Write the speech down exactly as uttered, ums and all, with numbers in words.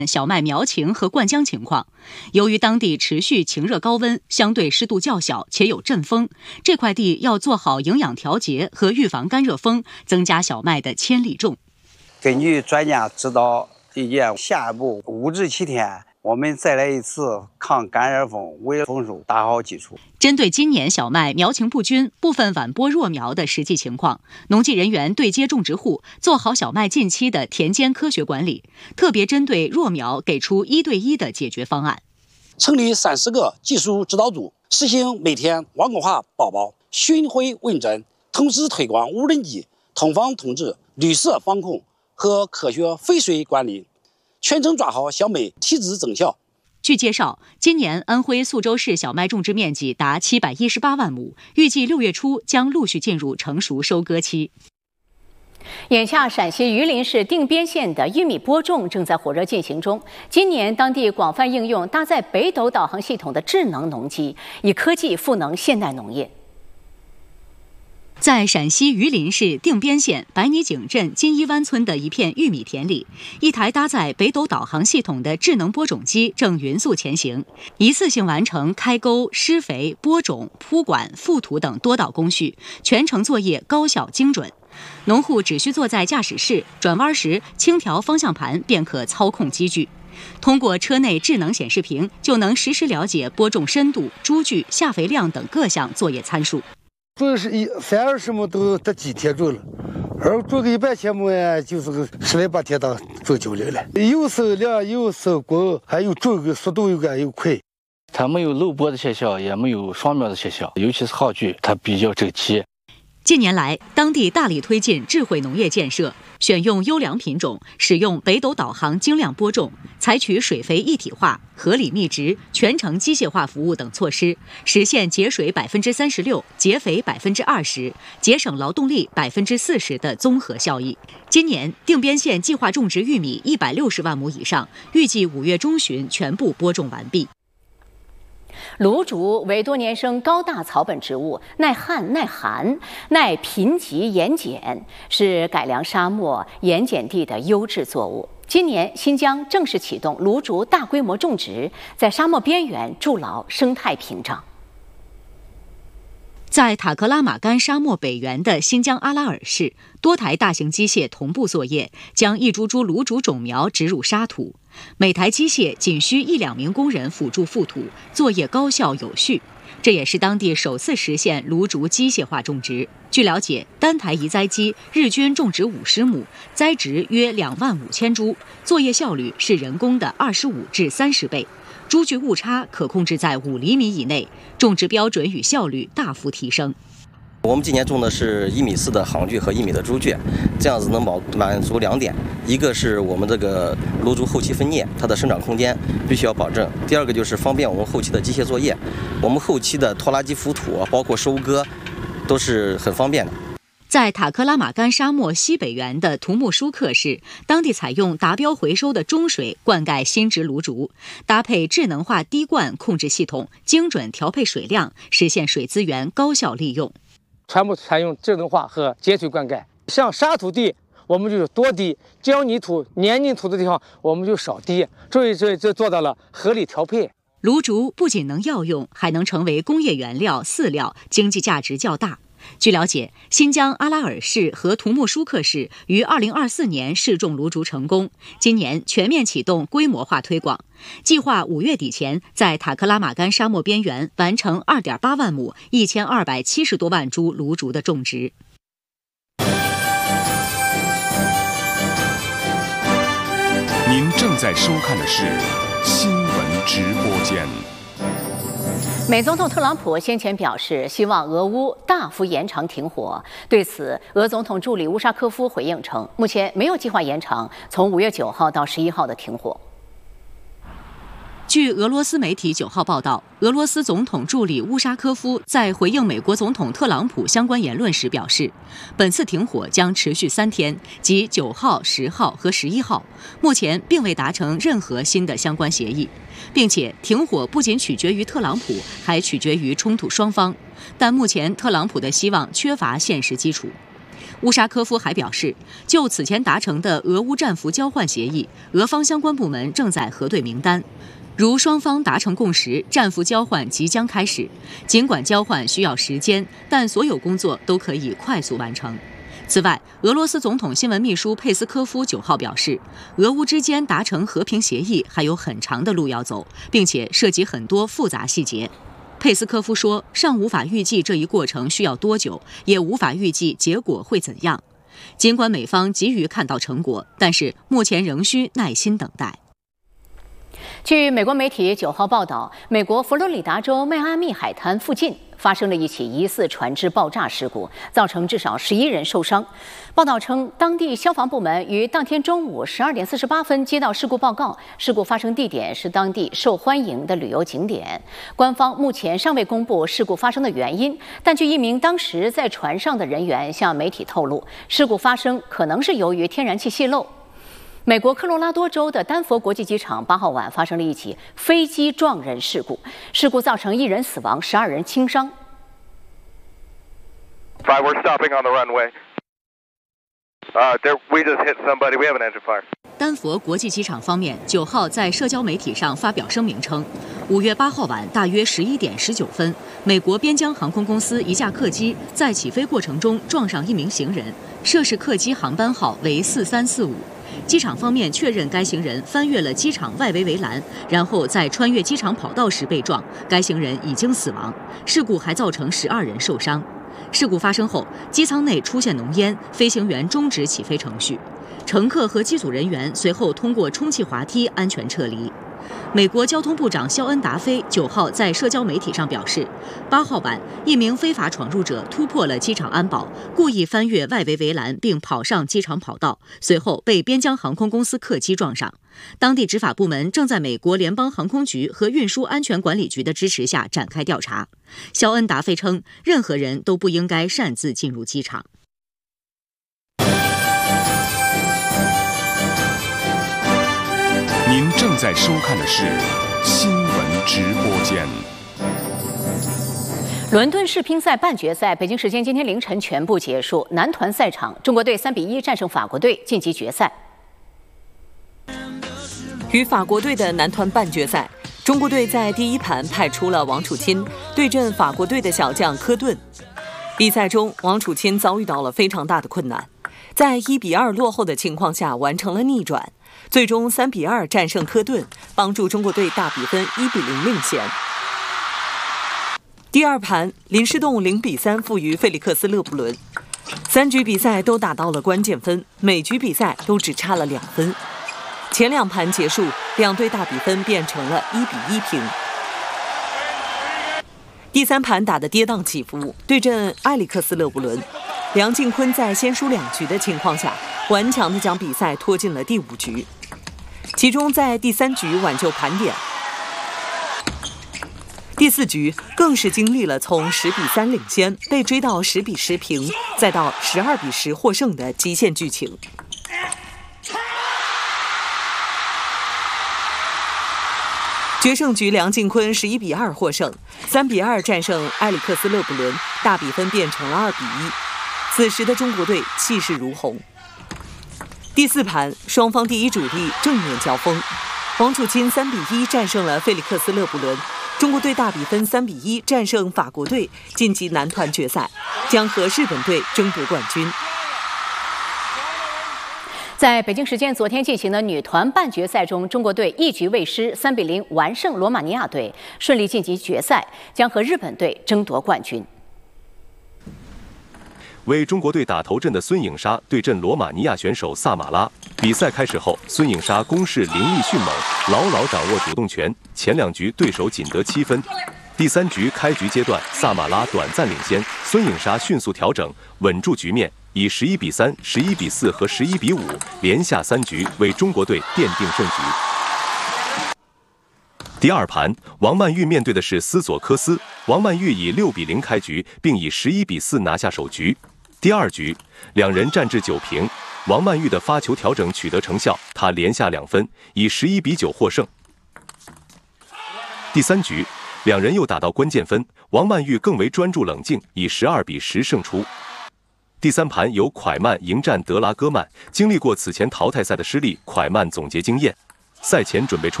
小麦苗情和灌浆情况。由于当地持续晴热高温，相对湿度较小且有阵风，这块地要做好营养调节和预防干热风，增加小麦的千粒重。 根据专家指导意见，下一步五至七天，我们再来一次抗干热风，为丰收打好基础。 针对今年小麦苗情不均、部分晚播弱苗的实际情况，农技人员对接种植户，做好小麦近期的田间科学管理，特别针对弱苗给出一对一的解决方案。 成立三十个技术指导组，实行每天网格化报告、巡回问诊，同时推广无人机通风通治、绿色防控和科学肥水管理，全程抓好小麦体质增效。 据介绍，今年安徽宿州市小麦种植面积达七百一十八万亩，预计六月初将陆续进入成熟收割期。 眼下，陕西榆林市定边县的玉米播种正在火热进行中。今年，当地广泛应用搭载北斗导航系统的智能农机，以科技赋能现代农业。 在陕西榆林市定边县白泥井镇金一湾村的一片玉米田里，一台搭载北斗导航系统的智能播种机正匀速前行，一次性完成开沟、施肥、播种、铺管、覆土等多道工序，全程作业高效精准。农户只需坐在驾驶室，转弯时轻调方向盘便可操控机具。通过车内智能显示屏，就能实时了解播种深度、株距、下肥量等各项作业参数。 主要是一三二十亩都得几天种了，而种个一百千亩呀，就是个十来八天当种就来了。有时量，有时光，还有种个速度又赶又快。 它没有漏播的现象，也没有双苗的现象，尤其是耗具，它比较整齐。 近年来，当地大力推进智慧农业建设，选用优良品种，使用北斗导航精量播种，采取水肥一体化、合理密植、全程机械化服务等措施，实现节水百分之三十六、节肥百分之二十、节省劳动力百分之四十的综合效益。今年，定边县计划种植玉米一百六十万亩以上，预计五月中旬全部播种完毕。 芦竹为多年生高大草本植物，耐旱耐寒，耐贫瘠盐碱，是改良沙漠盐碱地的优质作物。今年，新疆正式启动芦竹大规模种植，在沙漠边缘筑牢生态屏障。 在塔克拉玛干沙漠北缘的新疆阿拉尔市，多台大型机械同步作业，将一株株芦竹种苗植入沙土。每台机械仅需一两名工人辅助覆土，作业高效有序。这也是当地首次实现芦竹机械化种植。据了解，单台移栽机日均种植五十亩，栽植约两万五千株，作业效率是人工的二十五至三十倍。株距误差可控制在五厘米以内，种植标准与效率大幅提升。 我们今年种的是一米四的行距和一米的株距，这样子能满满足两点：一个是我们这个芦竹后期分蘖，它的生长空间必须要保证；第二个就是方便我们后期的机械作业，我们后期的拖拉机覆土，包括收割，都是很方便的。 在塔克拉玛干沙漠西北缘的图木舒克市，当地采用达标回收的中水灌溉新植芦竹，搭配智能化滴灌控制系统，精准调配水量，实现水资源高效利用。 全部采用智能化和节水灌溉，像沙土地我们就多滴，胶泥土、黏泥土的地方我们就少滴，所以这这做到了合理调配。 芦竹不仅能药用，还能成为工业原料、饲料，经济价值较大。据了解，新疆阿拉尔市和图木舒克市于二零二四年试种芦竹成功，今年全面启动规模化推广，计划五月底前在塔克拉玛干沙漠边缘完成二点八万亩、一千二百七十多万株芦竹的种植。 您正在收看的是新闻直播间。 美总统特朗普先前表示，希望俄乌大幅延长停火。对此，俄总统助理乌沙科夫回应称，目前没有计划延长从五月九号到十一号的停火。 据俄罗斯媒体九号报道，俄罗斯总统助理乌沙科夫在回应美国总统特朗普相关言论时表示，本次停火将持续三天，即九号、十号和十一号，目前并未达成任何新的相关协议，并且停火不仅取决于特朗普，还取决于冲突双方。但目前特朗普的希望缺乏现实基础。 乌沙科夫还表示，就此前达成的俄乌战俘交换协议，俄方相关部门正在核对名单。如双方达成共识，战俘交换即将开始。尽管交换需要时间，但所有工作都可以快速完成。此外，俄罗斯总统新闻秘书佩斯科夫九号表示，俄乌之间达成和平协议还有很长的路要走，并且涉及很多复杂细节。佩斯科夫说，尚无法预计这一过程需要多久，也无法预计结果会怎样。尽管美方急于看到成果，但是目前仍需耐心等待。 据美国媒体九号报道，美国佛罗里达州迈阿密海滩附近发生了一起疑似船只爆炸事故，造成至少十一人受伤。报道称，当地消防部门于当天中午十二点四十八分接到事故报告，事故发生地点是当地受欢迎的旅游景点。官方目前尚未公布事故发生的原因，但据一名当时在船上的人员向媒体透露，事故发生可能是由于天然气泄漏。美国科罗拉多州的丹佛国际机场八号晚发生了一起飞机撞人事故，事故造成一人死亡，十二人轻伤。 Five, we're stopping on the runway. Uh, there, we just hit somebody. We have an engine fire. 丹佛国际机场方面九号在社交媒体上发表声明称，五月八号晚大约十一点十九分，美国边疆航空公司一架客机在起飞过程中撞上一名行人，涉事客机航班号为四三四五。机场方面确认该行人翻越了机场外围围栏，然后在穿越机场跑道时被撞，该行人已经死亡。事故还造成十二人受伤。事故发生后，机舱内出现浓烟，飞行员终止起飞程序，乘客和机组人员随后通过充气滑梯安全撤离。美国交通部长肖恩·达菲九号在社交媒体上表示，八号晚，一名非法闯入者突破了机场安保，故意翻越外围围栏并跑上机场跑道，随后被边疆航空公司客机撞上。当地执法部门正在美国联邦航空局和运输安全管理局的支持下展开调查。肖恩·达菲称，任何人都不应该擅自进入机场。 您正在收看的是新闻直播间。 伦敦世乒赛半决赛，北京时间今天凌晨全部结束。男团赛场，中国队三比一战胜法国队，晋级决赛。 与法国队的男团半决赛，中国队在第一盘派出了王楚钦对阵法国队的小将科顿。比赛中，王楚钦遭遇到了非常大的困难，在一比二落后的情况下完成了逆转。最终三比二战胜科顿，帮助中国队大比分一比零领先。第二盘，林诗栋零比三负于费利克斯·勒布伦。三局比赛都打到了关键分，每局比赛都只差了两分。前两盘结束，两队大比分变成了一比一平。第三盘打得跌宕起伏，对阵埃里克斯·勒布伦，梁靖昆在先输两局的情况下，顽强地将比赛拖进了第五局。其中在第三局挽救盘点，第四局更是经历了从十比三领先被追到十比十平，再到十二比十获胜的极限剧情。决胜局，梁靖昆十一比二获胜，三比二战胜埃里克斯·勒布伦，大比分变成了二比一。此时的中国队气势如虹。第四盘，双方第一主力正面交锋，王楚钦三比一战胜了费利克斯·勒布伦，中国队大比分三比一战胜法国队，晋级男团决赛，将和日本队争夺冠军。 在北京时间昨天进行的女团半决赛中，中国队一局未失，三比零完胜罗马尼亚队，顺利晋级决赛，将和日本队争夺冠军。 为中国队打头阵的孙颖莎对阵罗马尼亚选手萨马拉。比赛开始后，孙颖莎攻势凌厉迅猛，牢牢掌握主动权。前两局对手仅得七分。第三局开局阶段，萨马拉短暂领先，孙颖莎迅速调整，稳住局面，以十一比三、十一比四和十一比五连下三局，为中国队奠定胜局。第二盘，王曼玉面对的是斯佐科斯，王曼玉以六比零开局，并以十一比四拿下首局。第二局，两人战至九平，王曼玉的发球调整取得成效，她连下两分，以十一比九获胜。第三局，两人又打到关键分，王曼玉更为专注冷静，以十二比十胜出。 第三盘由蒯曼迎战德拉戈曼。经历过此前淘汰赛的失利，蒯曼总结经验，赛前准备充。